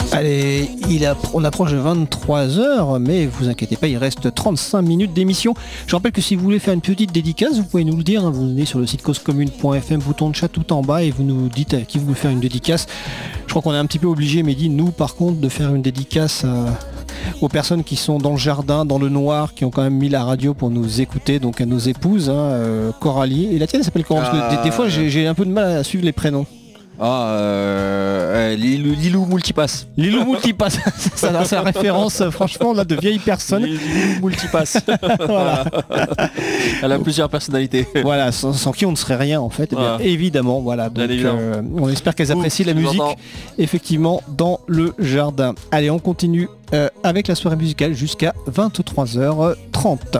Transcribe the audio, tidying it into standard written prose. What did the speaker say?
Allez, on approche de 23h, mais vous inquiétez pas, il reste 35 minutes d'émission. Je rappelle que si vous voulez faire une petite dédicace, vous pouvez nous le dire, hein, vous venez sur le site causecommune.fm, bouton de chat tout en bas, et vous nous dites à qui vous voulez faire une dédicace. Je crois qu'on est un petit peu obligé, Mehdi, nous par contre, de faire une dédicace aux personnes qui sont dans le jardin, dans le noir, qui ont quand même mis la radio pour nous écouter, donc à nos épouses, hein, Coralie. Et la tienne s'appelle comment? Parce que des fois j'ai un peu de mal à suivre les prénoms. Lilou Multipass. Lilou Multipass, ça a sa référence, franchement, là, de vieille personne. Lilou Multipass. Voilà. Elle a plusieurs personnalités. Voilà, sans qui on ne serait rien, en fait. Voilà. Bien, évidemment, voilà. Donc, on espère qu'elles apprécient la musique, effectivement, dans le jardin. Allez, on continue avec la soirée musicale jusqu'à 23h30.